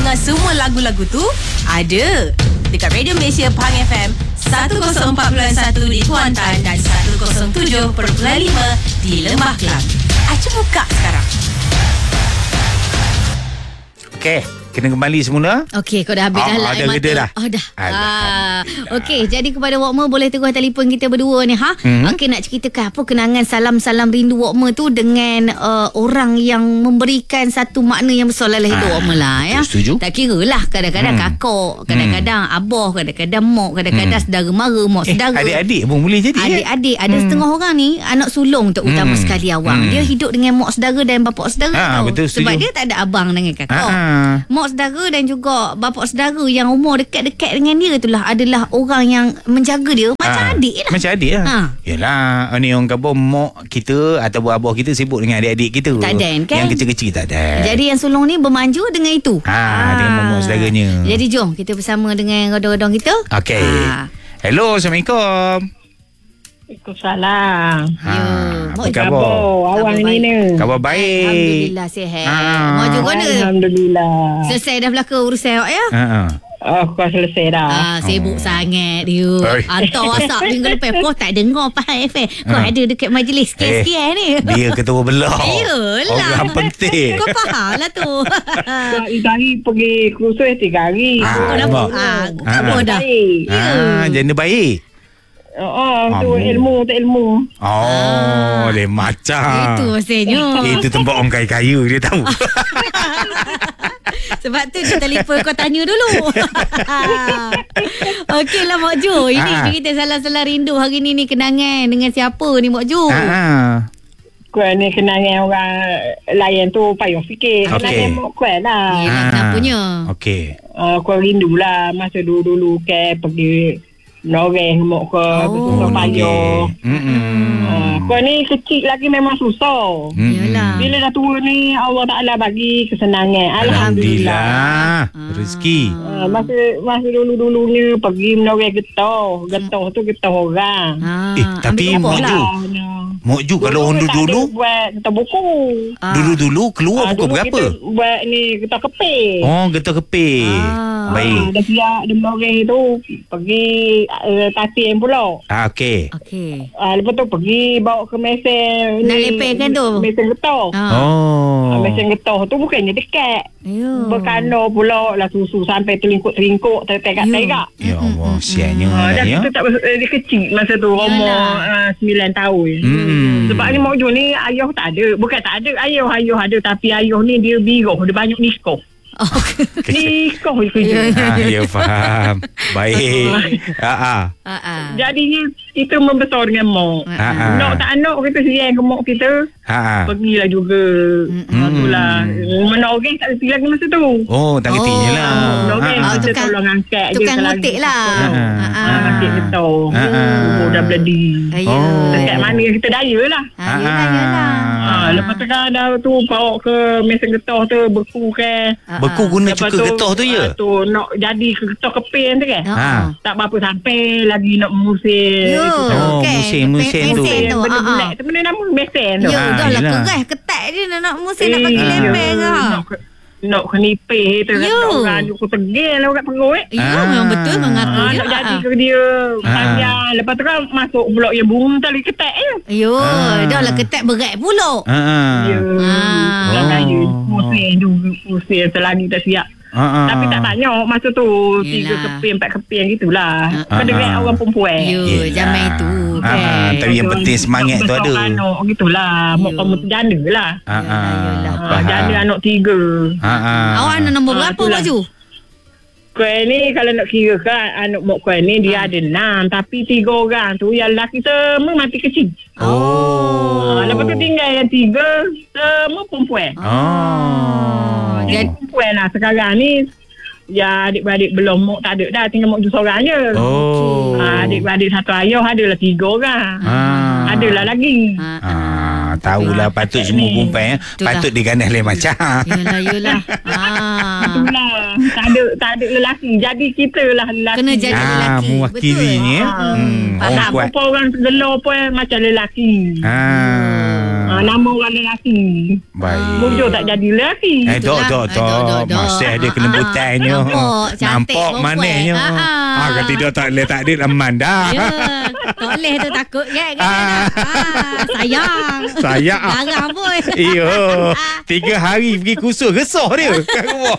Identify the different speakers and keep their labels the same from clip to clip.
Speaker 1: dengar semua lagu-lagu tu? Ada dekat Radio Malaysia Pang FM 104.1 di Kuantan dan 107.5 di Lembah Kelang. Acu buka sekarang.
Speaker 2: Okey, kena kembali semula.
Speaker 3: Okey, kau dah habis dah lah air mata.
Speaker 2: Dah.
Speaker 3: Oh, dah. Okey, jadi kepada Wokmer boleh terus telefon kita berdua ni Okey, nak ceritakan apa kenangan salam-salam rindu Wokmer tu dengan orang yang memberikan satu makna yang besar dalam hidup Wokmer lah ya.
Speaker 2: Setuju.
Speaker 3: Tak kira lah, kadang-kadang kakak, kadang-kadang abah, kadang-kadang mak, kadang-kadang saudara mara, mak saudara.
Speaker 2: Adik-adik pun boleh jadi.
Speaker 3: Adik-adik ada setengah orang ni anak sulung terutama sekali awang. Dia hidup dengan mak saudara dan bapak saudara tau.
Speaker 2: Betul,
Speaker 3: sebab dia tak ada abang dengan kakak. Mak saudara dan juga bapak saudara yang umur dekat-dekat dengan dia itulah adalah orang yang menjaga dia macam adik lah.
Speaker 2: Macam adik lah. Yelah, ni orang kampung mak kita ataupun abah kita sibuk dengan adik-adik kita.
Speaker 3: Tak ada kan?
Speaker 2: Yang kecil-kecil tak ada.
Speaker 3: Jadi yang sulung ni bermanja dengan itu.
Speaker 2: Dengan mak saudaranya.
Speaker 3: Jadi jom kita bersama dengan rodong-rodong kita.
Speaker 2: Okey. Hello, Assalamualaikum.
Speaker 4: Waalaikumsalam.
Speaker 2: Apa khabar?
Speaker 4: Awang ni.
Speaker 2: Khabar baik.
Speaker 3: Alhamdulillah sihat. Maju mana?
Speaker 4: Alhamdulillah.
Speaker 3: Selesai dah belaka urusan awak ya?
Speaker 4: Kau selesai dah.
Speaker 3: Sibuk sangat dia.
Speaker 2: Oi.
Speaker 3: Hantar WhatsApp minggu lepas. Kau tak dengar Pahal FM. Kau ada dekat majlis sekian-sekian ni.
Speaker 2: Dia ketua belah.
Speaker 3: Yelah.
Speaker 2: Orang penting.
Speaker 3: Kau faham lah tu.
Speaker 4: Hari pergi kursus 3 hari.
Speaker 3: Kenapa? Apa dah?
Speaker 2: Jana baik.
Speaker 4: Tu ilmu tak ilmu.
Speaker 2: Lain macam.
Speaker 3: Itu maksudnya.
Speaker 2: Itu tempat orang kaya-kaya, dia tahu.
Speaker 3: Sebab tu dia telefon kau tanya dulu. Okeylah Mak Ju. Ini kita salah-salah rindu hari ni kenangan dengan siapa ni Mak Ju?
Speaker 4: Kau ni kenangan orang lain tu payah fikir. Kenangan mak kau lah.
Speaker 3: Yelah, kenapanya?
Speaker 2: Okey.
Speaker 4: Kau rindulah masa dulu-dulu ke pergi noreng mak kau betul payah. Kau ni kecil lagi memang susah.
Speaker 3: Yalah.
Speaker 4: Bila dah tua ni Allah Ta'ala bagi kesenangan. Alhamdulillah.
Speaker 2: Rezeki.
Speaker 4: Masa dulu-dulunya pergi menoreh getah. Getah tu getah orang.
Speaker 2: Tapi Mak Ju kalau orang dulu
Speaker 4: buat getah buku.
Speaker 2: Dulu keluar pukul berapa?
Speaker 4: Kita buat ni getah keping.
Speaker 2: Getah keping. Baik.
Speaker 4: Dah siap dia menoreh tu pergi tatin pula.
Speaker 2: Okey.
Speaker 4: Lepas tu pergi bawa ke mesin
Speaker 3: nak lepaskan tu.
Speaker 4: Mesin getah. Mesin getah tu bukannya dekat. Berkano pula lah susu sampai terlingkuk-terlingkuk tegak-tegak.
Speaker 2: Ya Allah, siapnya.
Speaker 4: Dah kita tak dia kecil masa tu umur 9 tahun. Sebab ni Mak Ju ni ayah tak ada. Bukan tak ada, ayah ada, tapi ayah ni dia biroh, dia banyak niskoh. Nikah kerja.
Speaker 2: Ya faham. Baik.
Speaker 4: Jadinya kita membesar dengan mak. Nak tak nak kita siang ke mak kita. Pergilah juga. Itulah. Menoreh tak reti lagi masa tu.
Speaker 2: Tak retinya lah.
Speaker 4: Menoreh kita tolong angkat je.
Speaker 3: Tukang ngotik lah.
Speaker 4: Angkat kita. Dah berdi. Dekat mana kita daya lah. Lepas tu kan dah tu bawa ke mesin getah tu beku kan.
Speaker 2: Beku guna cuka getah tu ya?
Speaker 4: Tu nak jadi getah keping tu kan. Tak berapa sampai lagi nak musim.
Speaker 2: Musim tu.
Speaker 4: Benda bulat tu benda nama mesin tu.
Speaker 3: Ya dah lah keras ketat je nak musim nak bagi lempeng
Speaker 4: nak kenipih tu kata orang aku tegil lah kat perut.
Speaker 3: Ya memang betul mengaku je.
Speaker 4: Nak jadi ke dia panjang. Lepas tu kan masuk pula yang burung tali ketat je.
Speaker 3: Dah lah ketat berat pula. Musim selagi tak siap. Tapi tak banyak masa tu 3 keping 4 keping gitulah. Dengan orang perempuan. Zaman itu kan.
Speaker 2: Tapi yang penting semangat tu ada.
Speaker 4: Anak gitulah. Mak kamu tu janda lah. Janda anak 3.
Speaker 3: Awak anak nombor berapa Mak Ju?
Speaker 4: Kau ni kalau nak kira kan anak mak kau ni dia ada 6 tapi 3 orang tu yang lelaki semua mati kecil. Lepas tu tinggal yang 3 semua perempuan. Jadi perempuan lah sekarang ni. Ya adik-beradik belum mak tak ada dah, tinggal mak Ju seorang je. Adik-beradik satu ayah adalah 3 orang. Adalah lagi.
Speaker 2: Tahulah patut semua perempuan patut diganas lain macam.
Speaker 3: Yelah.
Speaker 4: Itulah. Tak ada lelaki. Jadi kita lah lelaki.
Speaker 3: Kena jadi lelaki.
Speaker 2: Mewakilinya.
Speaker 4: Tak apa orang gelar pun macam lelaki. Nama orang lelaki.
Speaker 2: Baik.
Speaker 4: Mujur tak jadi lelaki.
Speaker 2: Dok. Masih ada kelembutannya.
Speaker 3: Nampak cantik
Speaker 2: Nampak
Speaker 3: perempuan.
Speaker 2: mananya. Kalau tidak tak ada aman dah.
Speaker 3: Ya, tak boleh tu takut kan? Sayang. Larang pun.
Speaker 2: Iyo. 3 hari pergi kursus resah dia kat rumah.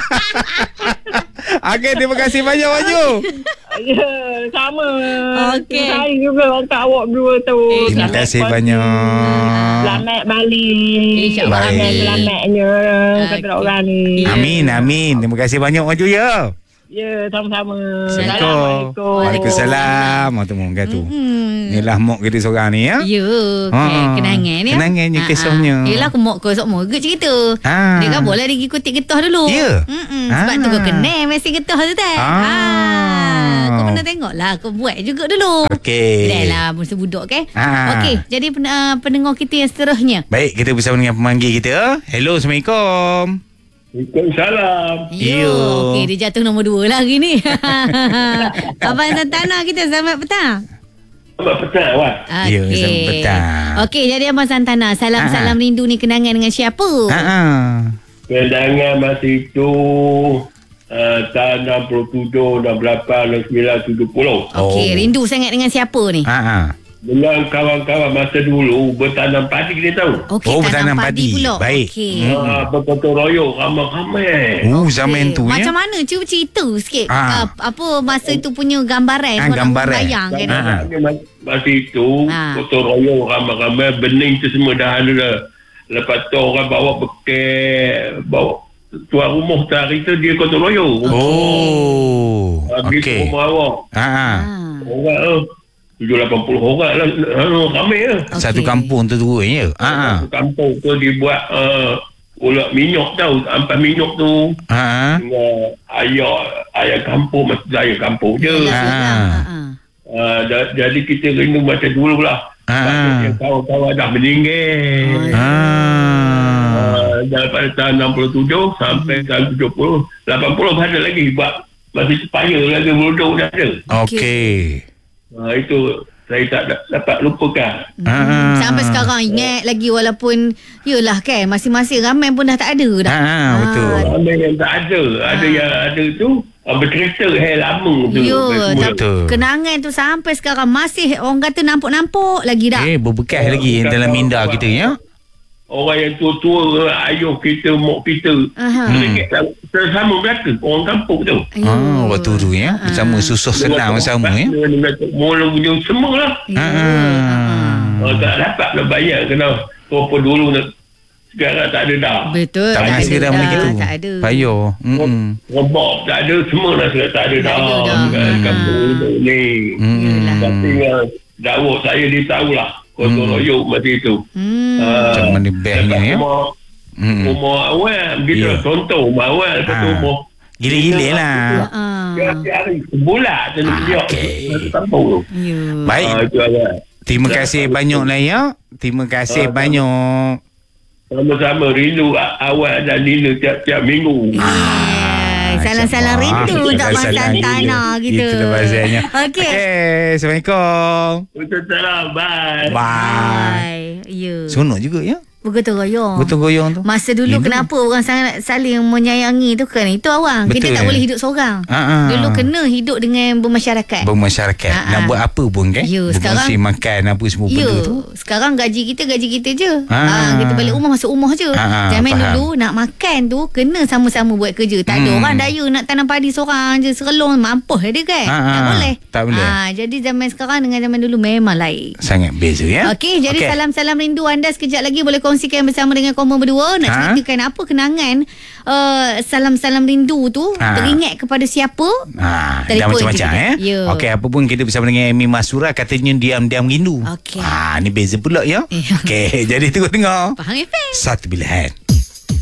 Speaker 2: Okey, terima kasih banyak Maju.
Speaker 4: Ya, sama.
Speaker 3: Okey.
Speaker 4: Saya juga orang awak dua tu.
Speaker 2: Terima kasih banyak.
Speaker 4: Selamat balik.
Speaker 3: InsyaAllah.
Speaker 2: Baik.
Speaker 4: Selamatnya kata orang ni.
Speaker 2: Amin. Terima kasih banyak Maju ya.
Speaker 4: Ya, sama-sama.
Speaker 2: Assalamualaikum. Waalaikumsalam. Temu tu. Inilah mok kita seorang ni ya.
Speaker 3: Ya, kenangan ya.
Speaker 2: Kenangannya, kisahnya.
Speaker 3: Yelah, aku mok kau sok moga cerita. Dia kan boleh dikutip getah dulu.
Speaker 2: Ya.
Speaker 3: Sebab tu kau kenal mesti getah tu tak. Kau pernah tengok lah. Kau buat juga dulu.
Speaker 2: Okey.
Speaker 3: Dah lah, masa budak kan.
Speaker 2: Ah.
Speaker 3: Okey, jadi pendengar kita yang seterusnya.
Speaker 2: Baik, kita bersama dengan pemanggil kita. Hello, Assalamualaikum.
Speaker 4: Waalaikumsalam.
Speaker 2: Ya.
Speaker 3: Okey, dia jatuh nombor 2 lah hari ni. Abang Santana kita, selamat petang.
Speaker 4: Selamat petang, Wan.
Speaker 2: Ya, selamat petang.
Speaker 3: Okey, jadi Abang Santana, salam-salam rindu ni kenangan dengan siapa?
Speaker 4: Kenangan masa itu tahun 67, 68, 69, 70.
Speaker 3: Okey, rindu sangat dengan siapa ni?
Speaker 4: Dengan kawan-kawan masa dulu bertanam padi, kita tahu.
Speaker 3: Okey,
Speaker 2: bertanam padi
Speaker 3: pula.
Speaker 2: Baik.
Speaker 3: Okey.
Speaker 4: Bergotong royong ramai-ramai.
Speaker 2: Zaman tu ya.
Speaker 3: Macam mana? Cuba cerita sikit.
Speaker 2: Ah.
Speaker 3: Apa masa itu punya gambaran.
Speaker 2: Gambaran.
Speaker 3: Bayang kan?
Speaker 4: Masa itu gotong royong ramai-ramai, bening tu semua dah ada dah. Lepas tu orang bawa bekal, bawa tuan rumah hari tu dia gotong royong. Pergi ke rumah awak. Orang 70-80 orang lah, ramai lah.
Speaker 2: Satu kampung tu turun ya.
Speaker 4: Satu kampung tu dibuat ulat minyak tahu, ampas minyak tu. Dengan ayah kampung, macam ayah kampung je. Jadi kita rindu macam dulu lah. Kawan-kawan dah meninggal. Daripada tahun 67 sampai tahun 70, 80 ada lagi buat masih sepaya lagi beruduk dah ada.
Speaker 2: Okey.
Speaker 4: Itu saya tak dapat lupakan.
Speaker 3: Sampai sekarang ingat lagi, walaupun yelah kan, masing-masing ramai pun dah tak ada dah.
Speaker 2: Betul.
Speaker 4: Ramai yang tak ada. Ada yang ada tu bercerita hal lama tu.
Speaker 3: Ya,
Speaker 2: betul.
Speaker 3: Kenangan tu sampai sekarang masih orang kata nampak-nampak lagi dah.
Speaker 2: Berbekas lagi dalam minda kita ya.
Speaker 4: Orang yang tua-tua, ayuh kita, mak kita, sama belaka orang kampung tu.
Speaker 2: Waktu tu ya. Bersama susah senang bersama ya.
Speaker 4: Mula semua lah. Tak dapat nak bayar kena apa dulu nak. Sekarang tak ada dah.
Speaker 3: Betul.
Speaker 2: Tak pernah sekadar benda gitu.
Speaker 3: Tak ada.
Speaker 2: Payah.
Speaker 4: Robot tak ada, semua dah sekarang tak ada dah. Kampung ni. Tapi dakwah saya dia tahulah. Gotong royong masa itu.
Speaker 2: Macam mana bestnya ya.
Speaker 4: Rumah awal begitu contoh rumah awal. Lepas tu rumah
Speaker 2: gila-gila lah.
Speaker 4: hari sebulan tu dia kampung tu.
Speaker 2: Baik. Terima kasih banyak lah ya. Terima kasih banyak.
Speaker 4: Sama-sama rindu awal dan Nina tiap-tiap minggu.
Speaker 3: Salam-salam rindu untuk Abang Santana kita.
Speaker 2: Itulah bahasanya.
Speaker 3: Okey.
Speaker 2: Assalamualaikum.
Speaker 4: Waalaikumsalam. Bye.
Speaker 2: Bye.
Speaker 3: Ya.
Speaker 2: Seronok juga ya.
Speaker 3: Bergotong royong.
Speaker 2: Gotong royong tu.
Speaker 3: Masa dulu kenapa orang sangat saling menyayangi tu kan? Itu awang.
Speaker 2: Betul.
Speaker 3: Kita tak boleh hidup seorang. Dulu kena hidup dengan bermasyarakat.
Speaker 2: Nak buat apa pun kan?
Speaker 3: Ya,
Speaker 2: berkongsi makan apa semua benda tu.
Speaker 3: Sekarang gaji kita je. Kita balik rumah masuk rumah je. Zaman dulu nak makan tu kena sama-sama buat kerja. Tak ada orang daya nak tanam padi seorang je serelong mampus dia kan? Tak boleh. Jadi zaman sekarang dengan zaman dulu memang lain.
Speaker 2: Sangat beza ya.
Speaker 3: Okey, jadi salam-salam rindu anda sekejap lagi boleh kongsikan bersama dengan korang berdua. Nak ceritakan apa kenangan salam-salam rindu tu teringat kepada siapa?
Speaker 2: Dah macam-macam ya. Okey, apa pun kita bersama dengan Amy Masura katanya diam-diam rindu.
Speaker 3: Okey.
Speaker 2: Ni beza pula ya. Okey, jadi tengok dengar.
Speaker 3: Faham FM.
Speaker 2: Satu pilihan.